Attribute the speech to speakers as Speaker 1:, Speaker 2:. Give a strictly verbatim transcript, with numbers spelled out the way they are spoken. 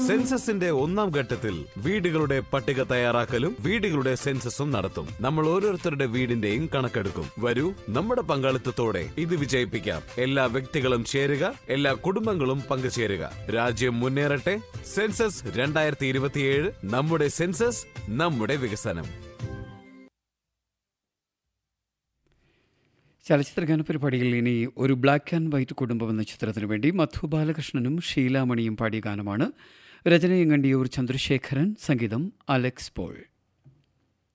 Speaker 1: സെൻസസിന്റെ ഒന്നാം ഘട്ടത്തിൽ വീടുകളുടെ പട്ടിക തയ്യാറാക്കലും വീടുകളുടെ സെൻസസും നടത്തും. നമ്മൾ ഓരോരുത്തരുടെ വീടിന്റെയും കണക്കെടുക്കും. വരൂ, നമ്മുടെ പങ്കാളിത്തത്തോടെ ഇത് വിജയിപ്പിക്കാം. എല്ലാ വ്യക്തികളും ചേരുക, എല്ലാ കുടുംബങ്ങളും പങ്കുചേരുക. രാജ്യം മുന്നേറട്ടെ. സെൻസസ് രണ്ടായിരത്തി ഇരുപത്തിയേഴ്. നമ്മുടെ സെൻസസ്, നമ്മുടെ വികസനം.
Speaker 2: ചലച്ചിത്രഗാന പരിപാടിയിൽ ഇനി ഒരു ബ്ലാക്ക് ആൻഡ് വൈറ്റ് കുടുംബം എന്ന ചിത്രത്തിനു വേണ്ടി മധു ബാലകൃഷ്ണനും ഷീലാമണിയും പാടിയ ഗാനമാണ്. രചനയും കണ്ടിയൂർ ചന്ദ്രശേഖരൻ, സംഗീതം അലക്സ് പോൾ.